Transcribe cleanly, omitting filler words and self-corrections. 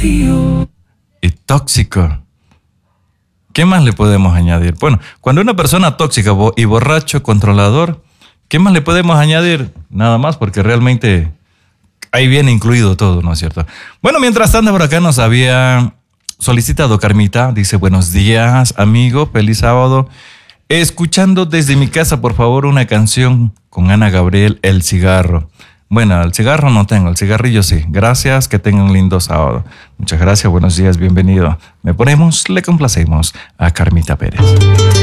y tóxico. ¿Qué más le podemos añadir? Bueno, cuando una persona tóxica y borracho, controlador, ¿qué más le podemos añadir? Nada más, porque realmente ahí viene incluido todo, ¿no es cierto? Bueno, mientras tanto, por acá nos había solicitado Carmita. Dice, buenos días, amigo, feliz sábado. Escuchando desde mi casa, por favor, una canción con Ana Gabriel, El Cigarro. Bueno, el cigarro no tengo, el cigarrillo sí. Gracias, que tengan un lindo sábado. Muchas gracias, buenos días, bienvenido. Le complacemos a Carmita Pérez.